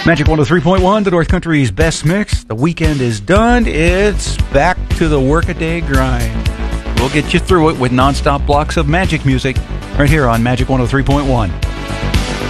Magic 103.1, the North Country's best mix. The weekend is done. It's back to the workaday grind. We'll get you through it with nonstop blocks of magic music right here on Magic 103.1.